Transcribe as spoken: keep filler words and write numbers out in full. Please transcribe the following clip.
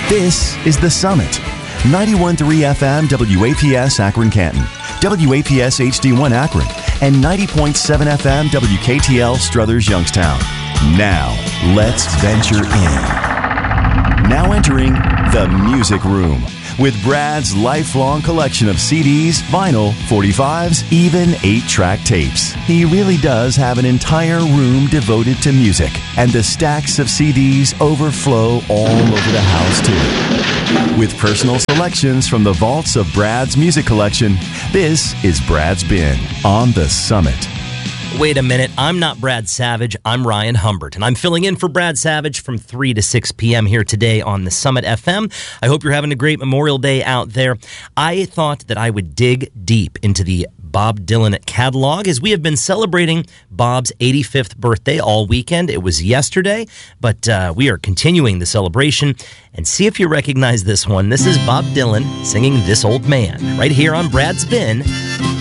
This is The Summit. ninety-one point three F M W A P S Akron Canton, W A P S H D one Akron, and ninety point seven F M W K T L Struthers Youngstown. Now, let's venture in. Now entering The Music Room with Brad's lifelong collection of C Ds, vinyl, forty-fives, even eight-track tapes. He really does have an entire room devoted to music, and the stacks of C Ds overflow all over the house, too. With personal selections from the vaults of Brad's music collection, this is Brad's Bin on The Summit. Wait a minute, I'm not Brad Savage, I'm Ryan Humbert, and I'm filling in for Brad Savage from three to six p.m. here today on the Summit F M. I hope you're having a great Memorial Day out there. I thought that I would dig deep into the Bob Dylan catalog as we have been celebrating Bob's eighty-fifth birthday all weekend. It was yesterday, but uh, we are continuing the celebration, and see if you recognize this one. This is Bob Dylan singing This Old Man right here on Brad's Bin.